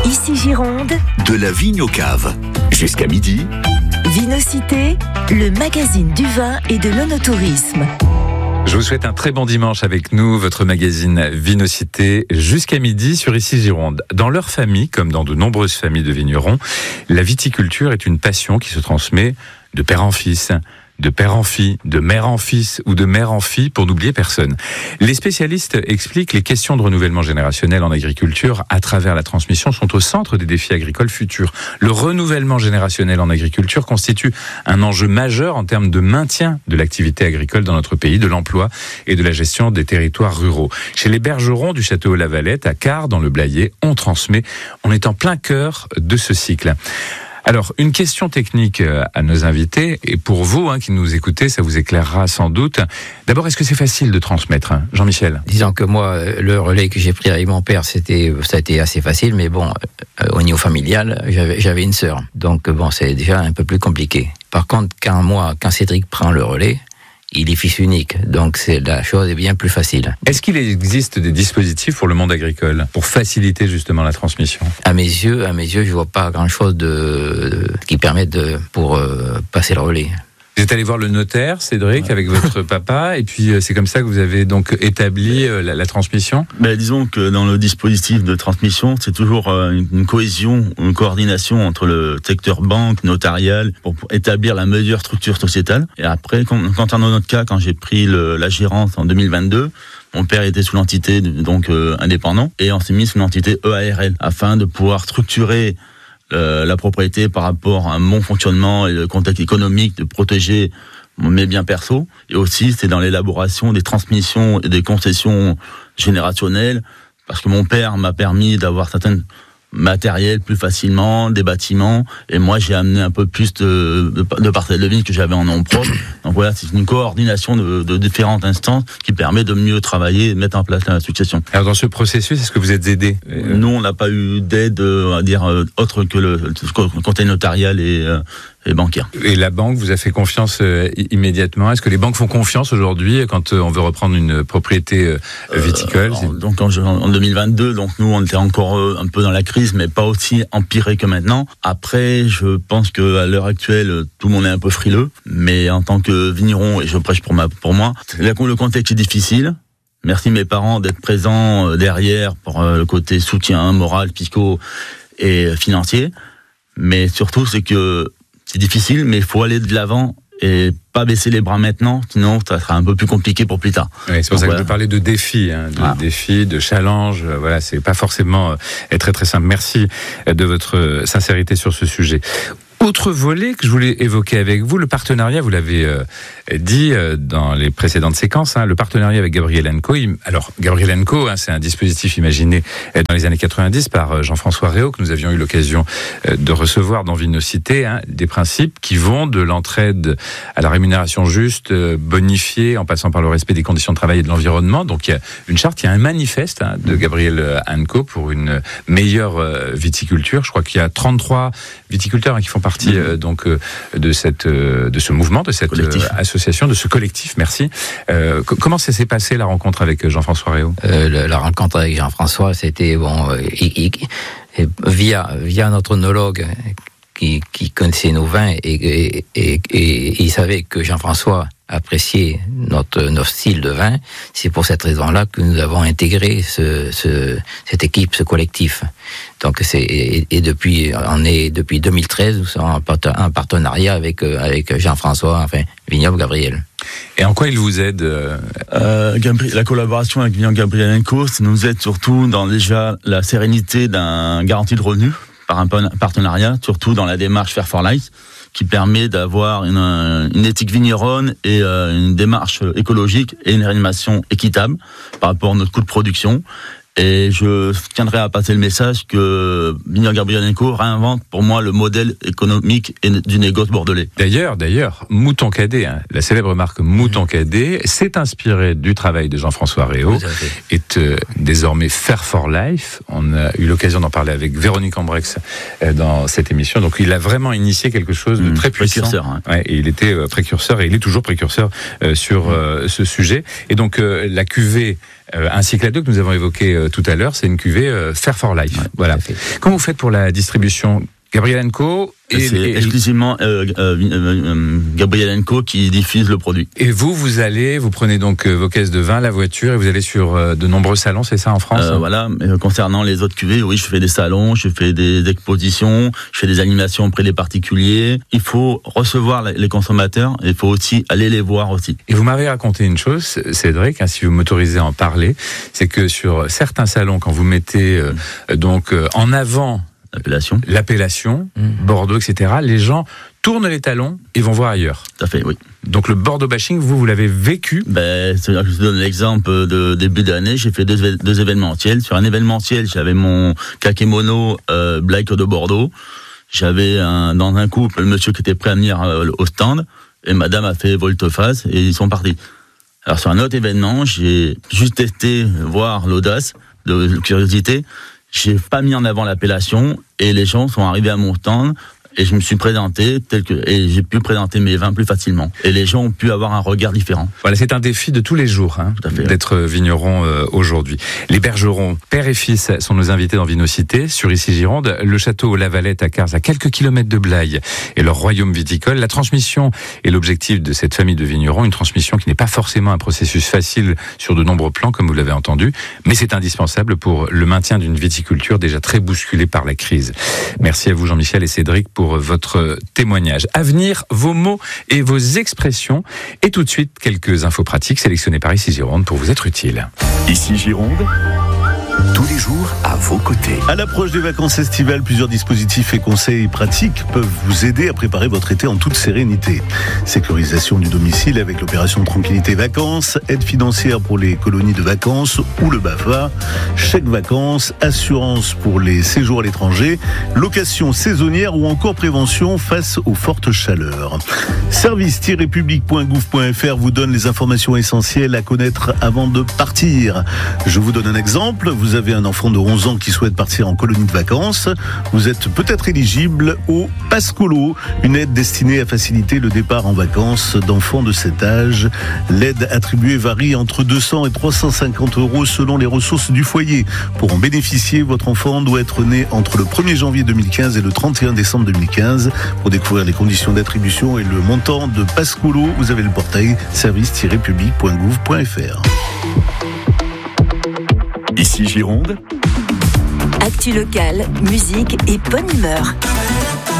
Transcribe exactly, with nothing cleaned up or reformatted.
Ici Gironde, de la vigne aux caves. Jusqu'à midi, Vinocité, le magazine du vin et de l'onotourisme. Je vous souhaite un très bon dimanche avec nous, votre magazine Vinocité, jusqu'à midi sur Ici Gironde. Dans leur famille, comme dans de nombreuses familles de vignerons, la viticulture est une passion qui se transmet de père en fils, de père en fille, de mère en fils ou de mère en fille, pour n'oublier personne. Les spécialistes expliquent les questions de renouvellement générationnel en agriculture à travers la transmission sont au centre des défis agricoles futurs. Le renouvellement générationnel en agriculture constitue un enjeu majeur en termes de maintien de l'activité agricole dans notre pays, de l'emploi et de la gestion des territoires ruraux. Chez les bergerons du château Lavalette, à Quart, dans le Blayais, on transmet. On est en plein cœur de ce cycle. Alors, une question technique à nos invités, et pour vous hein, qui nous écoutez, ça vous éclairera sans doute. D'abord, est-ce que c'est facile de transmettre, Jean-Michel ? Disons que moi, le relais que j'ai pris avec mon père, c'était, ça a été assez facile, mais bon, au niveau familial, j'avais, j'avais une sœur. Donc bon, c'est déjà un peu plus compliqué. Par contre, quand moi, quand Cédric prend le relais, il est fils unique, donc c'est, la chose est bien plus facile. Est-ce qu'il existe des dispositifs pour le monde agricole, pour faciliter justement la transmission ? À mes yeux, à mes yeux, je vois pas grand-chose de, de qui permette de pour euh, passer le relais. Vous êtes allé voir le notaire, Cédric, ouais. avec votre papa, et puis c'est comme ça que vous avez donc établi la, la transmission ? Ben, disons que dans le dispositif de transmission, c'est toujours une, une cohésion, une coordination entre le secteur banque, notarial, pour, pour établir la meilleure structure sociétale. Et après, quand, quand dans notre cas, quand j'ai pris le, la gérance en deux mille vingt-deux, mon père était sous l'entité donc euh, indépendant, et on s'est mis sous l'entité E A R L, afin de pouvoir structurer Euh, la propriété par rapport à un bon fonctionnement et le contexte économique, de protéger mes biens perso. Et aussi, c'est dans l'élaboration des transmissions et des concessions générationnelles, parce que mon père m'a permis d'avoir certains matériels plus facilement, des bâtiments, et moi j'ai amené un peu plus de, de, de parcelles de vignes que j'avais en nom propre. Donc voilà, c'est une coordination de, de différentes instances qui permet de mieux travailler et de mettre en place la succession. Alors dans ce processus, est-ce que vous êtes aidé ? Nous, on n'a pas eu d'aide, on va dire, autre que le, le conseil notarial et, euh, et bancaire. Et la banque vous a fait confiance euh, immédiatement ? Est-ce que les banques font confiance aujourd'hui quand euh, on veut reprendre une propriété euh, viticole ? euh, Donc en, en deux mille vingt-deux, donc nous on était encore euh, un peu dans la crise, mais pas aussi empiré que maintenant. Après, je pense que à l'heure actuelle, tout le monde est un peu frileux, mais en tant que vigneron, et je prêche pour ma, pour moi, le contexte est difficile. Merci mes parents d'être présents derrière pour euh, le côté soutien moral, psycho et financier. Mais surtout, c'est que c'est difficile, mais il faut aller de l'avant et pas baisser les bras maintenant, sinon ça sera un peu plus compliqué pour plus tard. Oui, c'est pour Donc, ça que voilà. je parlais de défis, hein, de ah. défis, de challenges. Voilà, c'est pas forcément euh, très très simple. Merci de votre sincérité sur ce sujet. Autre volet que je voulais évoquer avec vous, le partenariat, vous l'avez euh, dit euh, dans les précédentes séquences, hein, le partenariat avec Gabriel and Co. Alors, Gabriel and Co, hein, c'est un dispositif imaginé euh, dans les années quatre-vingt-dix par euh, Jean-François Réau, que nous avions eu l'occasion euh, de recevoir dans Vinocité, hein, des principes qui vont de l'entraide à la rémunération juste, euh, bonifiée, en passant par le respect des conditions de travail et de l'environnement. Donc, il y a une charte, il y a un manifeste hein, de Gabriel and Co pour une meilleure euh, viticulture. Je crois qu'il y a trente-trois viticulteurs hein, qui font partie partie euh, donc euh, de cette euh, de ce mouvement, de cette euh, association, de ce collectif. Merci. Euh, c- comment ça s'est passé la rencontre avec Jean-François Réau ? euh, la, la rencontre avec Jean-François, c'était bon euh, il, il, via via notre œnologue qui qui connaissait nos vins et et, et, et, et il savait que Jean-François apprécier notre, notre style de vin. C'est pour cette raison-là que nous avons intégré ce, ce, cette équipe, ce collectif. Donc c'est et, et depuis on est depuis deux mille treize, nous sommes en partenariat avec avec Jean-François, enfin Vignoble Gabriel. Et en quoi il vous aide euh... Euh, Gabriel, la collaboration avec Vignoble Gabriel and Co, ça nous aide surtout dans déjà la sérénité d'un garantie de revenu par un partenariat, surtout dans la démarche Fair for Life, qui permet d'avoir une, une éthique vigneronne et euh, une démarche écologique et une réanimation équitable par rapport à notre coût de production. Et je tiendrai à passer le message que Vignoble Gabriel and Co réinvente pour moi le modèle économique du négoce bordelais. D'ailleurs, d'ailleurs, Mouton Cadet, hein, la célèbre marque Mouton Cadet, s'est inspirée du travail de Jean-François Réau, est euh, désormais Fair for Life. On a eu l'occasion d'en parler avec Véronique Ambrex euh, dans cette émission. Donc, il a vraiment initié quelque chose de mmh, très puissant. Précurseur. Hein. Ouais, et il était euh, précurseur et il est toujours précurseur euh, sur euh, ce sujet. Et donc, euh, la cuvée euh, ainsi que la deux que nous avons évoquée euh, tout à l'heure, c'est une cuvée euh, Fair for Life. Ouais, voilà. Comment vous faites pour la distribution? Gabriel and Co. Et c'est et, exclusivement euh, euh, euh, Gabriel and Co qui diffuse le produit. Et vous, vous allez, vous prenez donc vos caisses de vin, la voiture, et vous allez sur euh, de nombreux salons, c'est ça en France? euh, Voilà. Mais concernant les autres cuvées, oui, je fais des salons, je fais des expositions, je fais des animations auprès des particuliers. Il faut recevoir les consommateurs, et il faut aussi aller les voir aussi. Et vous m'avez raconté une chose, Cédric, hein, si vous m'autorisez à en parler, c'est que sur certains salons, quand vous mettez euh, mmh. donc euh, en avant L'appellation. L'appellation, mmh. Bordeaux, et cetera. Les gens tournent les talons et vont voir ailleurs. Tout à fait, oui. Donc le Bordeaux bashing, vous, vous l'avez vécu? Ben, je te donne l'exemple de début d'année. J'ai fait deux, deux événementiels. Sur un événementiel, j'avais mon kakémono euh, Black de Bordeaux. J'avais un, dans un couple le monsieur qui était prêt à venir euh, au stand et madame a fait volte-face et ils sont partis. Alors sur un autre événement, j'ai juste testé voir l'audace, de curiosité. J'ai pas mis en avant l'appellation et les gens sont arrivés à mon stand et je me suis présenté tel que et j'ai pu présenter mes vins plus facilement et les gens ont pu avoir un regard différent. Voilà, c'est un défi de tous les jours hein, Tout à fait, d'être ouais. vigneron euh, aujourd'hui. Les bergerons, père et fils, sont nos invités dans Vinocité sur Issy Gironde. Le château La Valette à Cars, à quelques kilomètres de Blaye, et leur royaume viticole. La transmission est l'objectif de cette famille de vignerons, une transmission qui n'est pas forcément un processus facile sur de nombreux plans, comme vous l'avez entendu, mais c'est indispensable pour le maintien d'une viticulture déjà très bousculée par la crise. Merci à vous Jean-Michel et Cédric pour pour votre témoignage. À venir, vos mots et vos expressions. Et tout de suite, quelques infos pratiques sélectionnées par Issy Gironde pour vous être utiles. Issy Gironde, tous les jours à vos côtés. À l'approche des vacances estivales, plusieurs dispositifs et conseils pratiques peuvent vous aider à préparer votre été en toute sérénité. Sécurisation du domicile avec l'opération Tranquillité Vacances, aide financière pour les colonies de vacances ou le B A F A, chèque vacances, assurance pour les séjours à l'étranger, location saisonnière ou encore prévention face aux fortes chaleurs. service tiret public point gouv point f r vous donne les informations essentielles à connaître avant de partir. Je vous donne un exemple. Vous avez un enfant de onze ans qui souhaite partir en colonie de vacances. Vous êtes peut-être éligible au Pascolo, une aide destinée à faciliter le départ en vacances d'enfants de cet âge. L'aide attribuée varie entre deux cents et trois cent cinquante euros selon les ressources du foyer. Pour en bénéficier, votre enfant doit être né entre le premier janvier deux mille quinze et le trente et un décembre deux mille quinze. Pour découvrir les conditions d'attribution et le montant de Pascolo, vous avez le portail service tiret public point gouv point f r. Issy Gironde, actu locale, musique et bonne humeur.